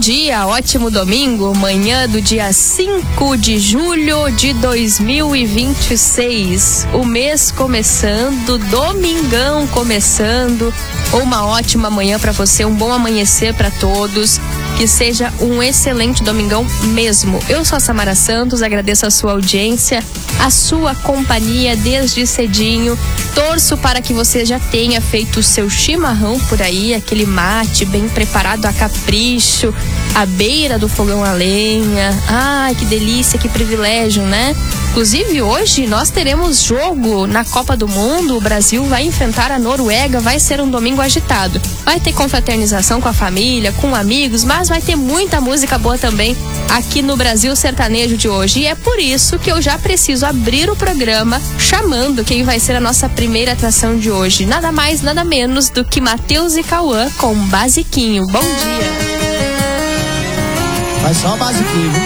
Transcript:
dia, ótimo domingo, manhã do dia 5 de julho de 2026. O mês começando, domingão começando. Uma ótima manhã para você, um bom amanhecer para todos. Que seja um excelente domingão mesmo. Eu sou a Samara Santos, agradeço a sua audiência, a sua companhia desde cedinho. Torço para que você já tenha feito o seu chimarrão por aí, aquele mate bem preparado a capricho, à beira do fogão a lenha. Ai, que delícia, que privilégio, né? Inclusive, hoje nós teremos jogo na Copa do Mundo. O Brasil vai enfrentar a Noruega. Vai ser um domingo agitado. Vai ter confraternização com a família, com amigos, mas vai ter muita música boa também aqui no Brasil Sertanejo de hoje. E é por isso que eu já preciso abrir o programa chamando quem vai ser a nossa primeira atração de hoje. Nada mais, nada menos do que Matheus e Cauã com Basiquinho. Bom dia! Vai só Basiquinho.